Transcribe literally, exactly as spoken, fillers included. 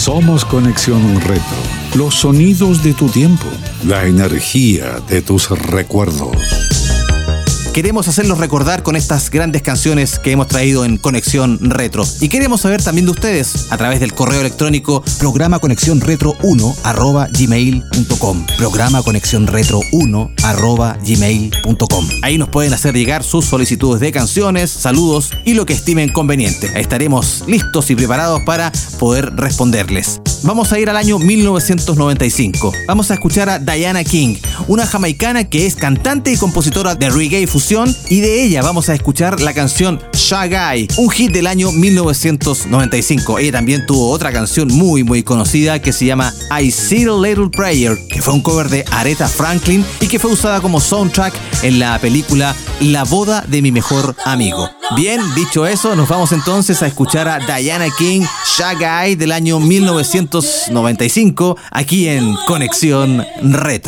Somos Conexión Retro. Los sonidos de tu tiempo. La energía de tus recuerdos. Queremos hacerlos recordar con estas grandes canciones que hemos traído en Conexión Retro. Y queremos saber también de ustedes a través del correo electrónico programa conexión retro uno arroba gmail punto com. Programa conexión retro uno arroba gmail punto com. Ahí nos pueden hacer llegar sus solicitudes de canciones, saludos y lo que estimen conveniente. Estaremos listos y preparados para poder responderles. Vamos a ir al año mil novecientos noventa y cinco. Vamos a escuchar a Diana King, una jamaicana que es cantante y compositora de reggae fusión, y de ella vamos a escuchar la canción Shy Guy, un hit del año mil novecientos noventa y cinco. Ella también tuvo otra canción muy muy conocida que se llama I See a Little Prayer, que fue un cover de Aretha Franklin y que fue usada como soundtrack en la película La boda de mi mejor amigo. Bien, dicho eso, nos vamos entonces a escuchar a Diana King, Shy Guy del año mil novecientos noventa y cinco, aquí en Conexión Retro.